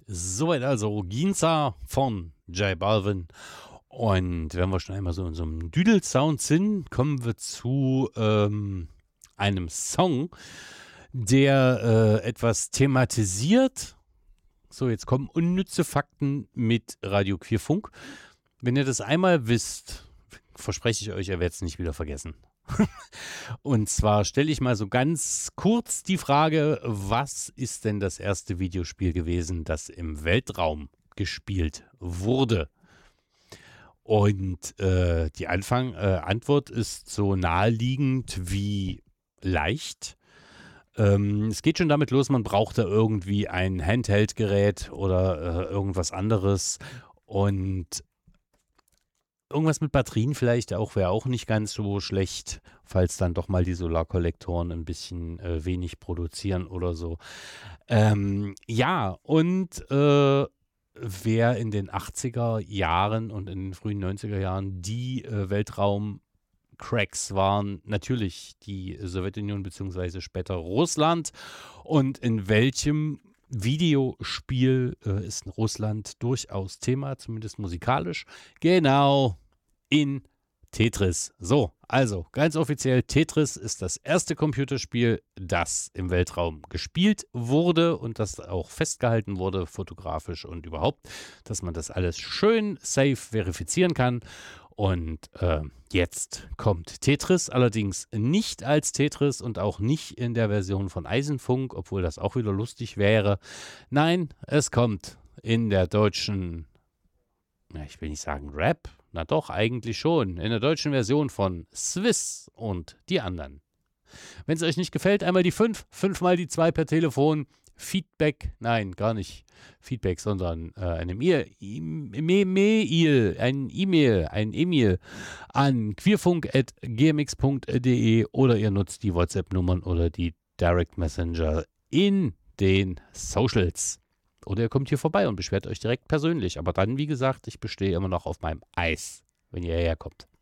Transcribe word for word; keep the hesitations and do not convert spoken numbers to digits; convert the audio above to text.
Soweit also Ginza von J Balvin. Und wenn wir schon einmal so in so einem Düdel-Sound sind, kommen wir zu ähm, einem Song, der äh, etwas thematisiert. So, jetzt kommen unnütze Fakten mit Radio Queerfunk. Wenn ihr das einmal wisst, verspreche ich euch, ihr werdet es nicht wieder vergessen. Und zwar stelle ich mal so ganz kurz die Frage, was ist denn das erste Videospiel gewesen, das im Weltraum gespielt wurde? Und äh, die Anfang, äh, Antwort ist so naheliegend wie leicht. Ähm, es geht schon damit los, man braucht da irgendwie ein Handheld-Gerät oder äh, irgendwas anderes und irgendwas mit Batterien vielleicht auch, wäre auch nicht ganz so schlecht, falls dann doch mal die Solarkollektoren ein bisschen äh, wenig produzieren oder so. Ähm, ja, und äh, wer in den achtziger Jahren und in den frühen neunziger Jahren die äh, Weltraum-Cracks waren, natürlich die Sowjetunion beziehungsweise später Russland. Und in welchem Videospiel äh, ist Russland durchaus Thema, zumindest musikalisch? Genau, in Tetris. So, also ganz offiziell, Tetris ist das erste Computerspiel, das im Weltraum gespielt wurde und das auch festgehalten wurde, fotografisch und überhaupt, dass man das alles schön safe verifizieren kann. Und äh, jetzt kommt Tetris, allerdings nicht als Tetris und auch nicht in der Version von Eisenfunk, obwohl das auch wieder lustig wäre. Nein, es kommt in der deutschen, na, ich will nicht sagen Rap, na doch, eigentlich schon, in der deutschen Version von Swiss und die anderen. Wenn es euch nicht gefällt, einmal die fünf, fünfmal die zwei per Telefon. Feedback, nein, gar nicht Feedback, sondern äh, eine Mail, E-Mail, ein E-Mail, ein E-Mail an queerfunk at gmx punkt de oder ihr nutzt die WhatsApp-Nummern oder die Direct Messenger in den Socials. Oder ihr kommt hier vorbei und beschwert euch direkt persönlich. Aber dann, wie gesagt, ich bestehe immer noch auf meinem Eis, wenn ihr hierher kommt.